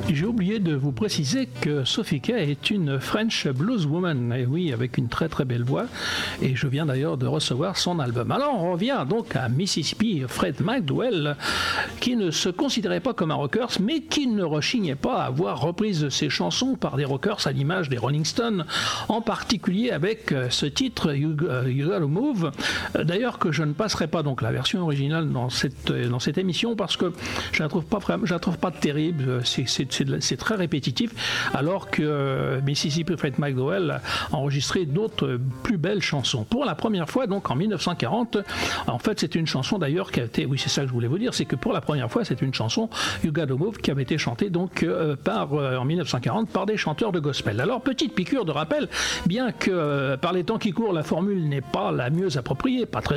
J'ai oublié de vous préciser que Sophie Kay est une French blues woman, et oui, avec une très très belle voix, et je viens d'ailleurs de recevoir son album. Alors on revient donc à Mississippi Fred McDowell, qui ne se considérait pas comme un rocker, mais qui ne rechignait pas à avoir reprise ses chansons par des rockers à l'image des Rolling Stones, en particulier avec ce titre You Gotta Move, d'ailleurs que je ne passerai pas donc la version originale dans cette émission parce que je la trouve pas terrible, c'est très répétitif, alors que Mississippi Fred McDowell a enregistré d'autres plus belles chansons. Pour la première fois, donc en 1940, en fait c'est une chanson d'ailleurs qui a été, oui c'est ça que je voulais vous dire, c'est que pour la première fois c'est une chanson You Gotta Move qui avait été chantée donc en 1940 par des chanteurs de gospel. Alors petite piqûre de rappel, bien que par les temps qui courent la formule n'est pas la mieux appropriée, pas très